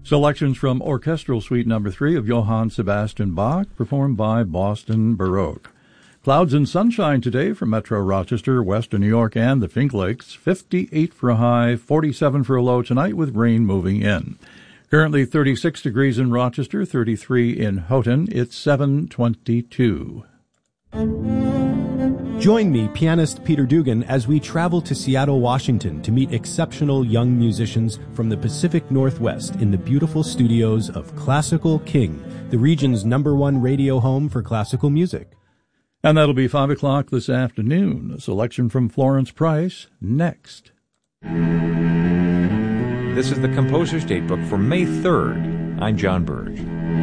Selections from Orchestral Suite No. 3 of Johann Sebastian Bach, performed by Boston Baroque. Clouds and sunshine today for Metro Rochester, western New York, and the Finger Lakes. 58 for a high, 47 for a low tonight with rain moving in. Currently 36 degrees in Rochester, 33 in Houghton. It's 7:22. Join me, pianist Peter Dugan, as we travel to Seattle, Washington to meet exceptional young musicians from the Pacific Northwest in the beautiful studios of Classical King, the region's #1 radio home for classical music. And that'll be 5 o'clock this afternoon. A selection from Florence Price next. This is the Composer's Datebook for May 3rd. I'm John Burge.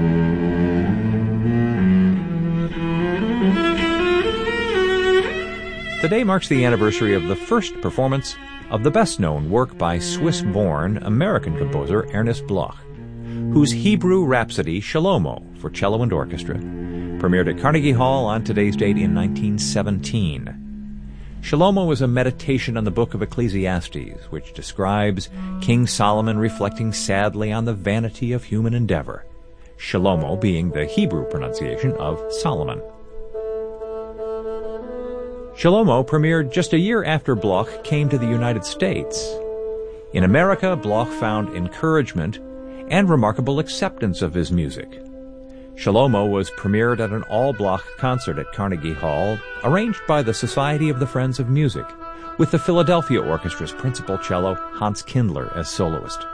Today marks the anniversary of the first performance of the best-known work by Swiss-born American composer Ernest Bloch, whose Hebrew Rhapsody, Shlomo, for cello and orchestra, premiered at Carnegie Hall on today's date in 1917. Shlomo is a meditation on the book of Ecclesiastes, which describes King Solomon reflecting sadly on the vanity of human endeavor, Shlomo being the Hebrew pronunciation of Solomon. Shlomo premiered just a year after Bloch came to the United States. In America, Bloch found encouragement and remarkable acceptance of his music. Shlomo was premiered at an all-Bloch concert at Carnegie Hall, arranged by the Society of the Friends of Music, with the Philadelphia Orchestra's principal cello, Hans Kindler, as soloist.